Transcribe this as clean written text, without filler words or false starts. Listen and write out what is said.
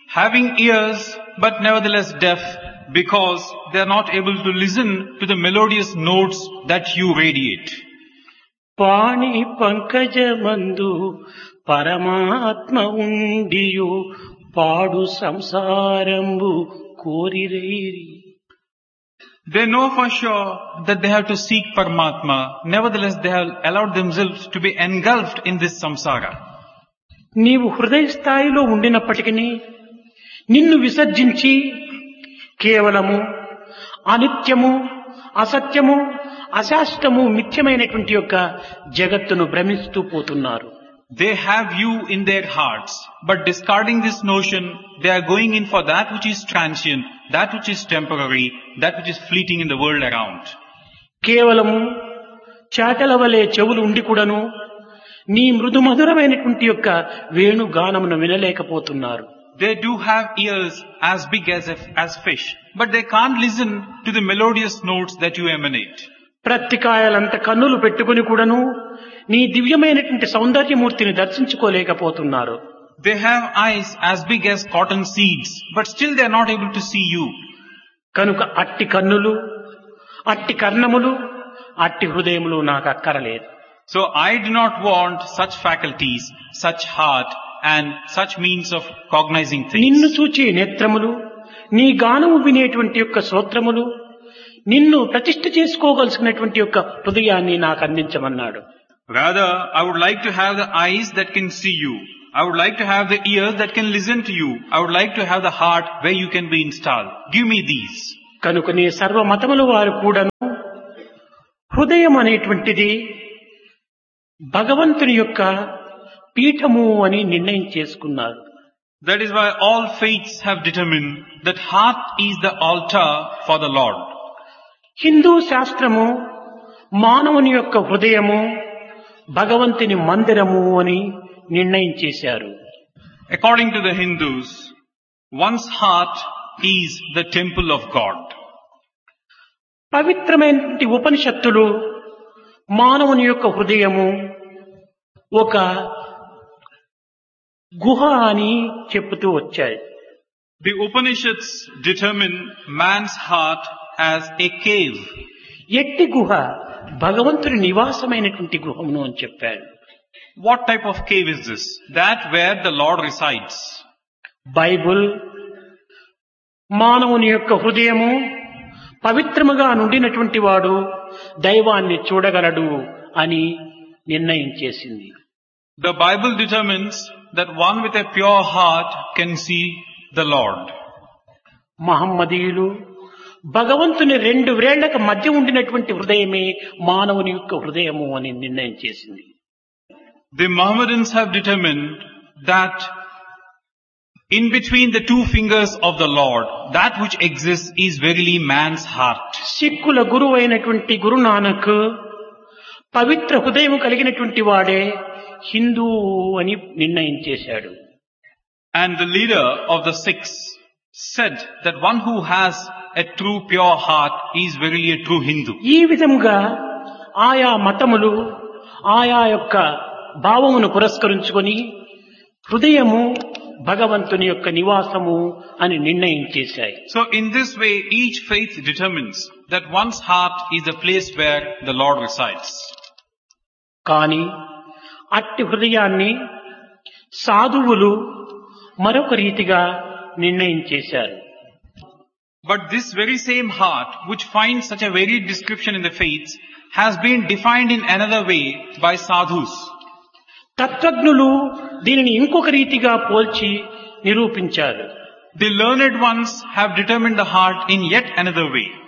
having ears but nevertheless deaf because they are not able to listen to the melodious notes that you radiate. పాణి పంకజమందు పరమాత్మ ఉండియు పాడు సంసారంబు కోరిరైరి. They know for sure that they have to seek Paramatma. Nevertheless, they have allowed themselves to be engulfed in this samsara. నీవు హృదయ స్థాయిలో ఉండినప్పటికీ నిన్ను విసర్జించి కేవలము అనిత్యము, అసత్యము, అశాశ్వతము, మిథ్యమైనటువంటి యొక్క జగత్తును భ్రమిస్తూ పోతున్నారు. They have you in their hearts, but discarding this notion, they are going in for that which is transient, that which is temporary, that which is fleeting in the world around. కేవలము చాటల వలె చెవులు ఉండి కూడాను నీ మృదు మధురమైనటువంటి యొక్క వేణుగానమును వినలేకపోతున్నారు. They do have ears as big as fish, but they can't listen to the melodious notes that you emanate. ప్రత్తికాయలంత కన్నులు పెట్టుకుని కూడాను నీ దివ్యమైనటువంటి సౌందర్యమూర్తిని దర్శించుకోలేకపోతున్నారు. They have eyes as big as cotton seeds, but still they are not able to see you. కనుక అట్టి కన్నులు, అట్టి కర్ణములు, అట్టి హృదయములు నాకు అక్కరలేదు. So I do not want such faculties, such heart and such means of cognizing నిన్ను things. చూచే నేత్రములు, నీ గానము వినేటువంటి యొక్క శ్రోత్రములు, నిన్ను ప్రతిష్ఠ చేసుకోగలిసినటువంటి యొక్క హృదయాన్ని నాకు అందించమన్నాడు. Rather, I would like to have the eyes that can see you. I would like to have the ears that can listen to you. I would like to have the heart where you can be installed. Give me these. కనుక నీ సర్వ మతముల వారు కూడాను హృదయం అనేటువంటిది భగవంతుని యొక్క పీఠము అని నిర్ణయం చేసుకున్నారు. That is why all faiths have determined that heart is the altar for the Lord. Hindu శాస్త్రము మానవుని యొక్క హృదయము భగవంతుని మందిరము అని నిర్ణయం చేశారు. According to the Hindus, one's heart is the temple of God. పవిత్రమైనటువంటి ఉపనిషత్తులు మానవుని యొక్క హృదయము ఒక గుహ అని చెప్పుతూ వచ్చాయి. The Upanishads determine man's heart as a cave. ఎట్టి గుహ భగవంతుని నివాసమైనటువంటి గృహమును అని చెప్పాడు. What type of cave is this? That where the Lord resides. Bible మానవుని యొక్క హృదయము పవిత్రముగా నుండినటువంటి వాడు దైవాన్ని చూడగలడు అని నిర్ణయం చేసింది. The Bible determines that one with a pure heart can see the Lord. మహమ్మదీయులు భగవంతుని రెండు వ్రేళ్లకు మధ్య ఉండినటువంటి హృదయమే మానవుని యొక్క హృదయము అని నిర్ణయం చేసింది. The Mohammedans have determined that in between the two fingers of the Lord, that which exists is verily man's heart. సిక్కుల గురువు అయినటువంటి గురునానక్ పవిత్ర హృదయం కలిగినటువంటి వాడే హిందూ అని నిర్ణయం చేశాడు. And the leader of the Sikhs said that one who has a true pure heart is verily a true Hindu. ఈ విధముగా ఆయా మతములు ఆయా యొక్క భావమును పురస్కరించుకొని హృదయము భగవంతుని యొక్క నివాసము అని నిర్ణయం చేశాయి. So in this way, each faith determines that one's heart is the place where the Lord resides. కానీ అట్టి హృదయాన్ని సాధువులు మరొక రీతిగా నిర్ణయం చేశారు. But this very same heart, which finds such a varied description in the faiths, has been defined in another way by sadhus. తత్వజ్ఞులు దీనిని ఇంకొక రీతిగా పోల్చి నిరూపించారు. The learned ones have determined the heart in yet another way.